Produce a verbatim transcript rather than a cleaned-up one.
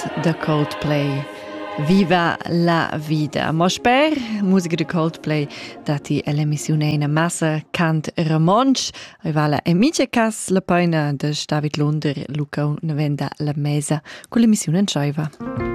da Coldplay. Viva la vida. Mo sper, musica de Coldplay, dati l'emissione una massa cant Ramonsch, e vala e mitja cas la paina de David Lunder, Luca Nevenda la mesa, con l'emissione in Scheiva.